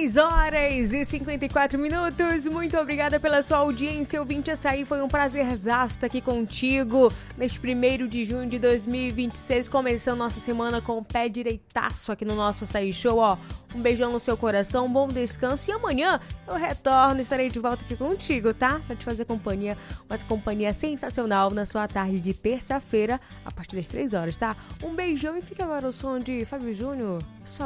6h54. Muito obrigada pela sua audiência, ouvinte Açaí. Foi um prazerzaço estar aqui contigo neste 1º de junho de 2026, começando nossa semana com o pé direitaço aqui no nosso Açaí Show, ó. Um beijão no seu coração, um bom descanso e amanhã eu retorno, estarei de volta aqui contigo, tá? Pra te fazer companhia, uma companhia sensacional na sua tarde de terça-feira, a partir das 3 horas, tá? Um beijão e fica agora o som de Fábio Júnior, só